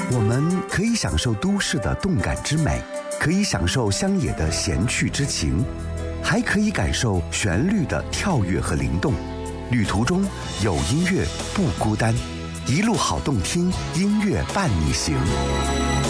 我们可以享受都市的动感之美，可以享受乡野的闲趣之情，还可以感受旋律的跳跃和灵动。旅途中有音乐不孤单，一路好动听，音乐伴你行。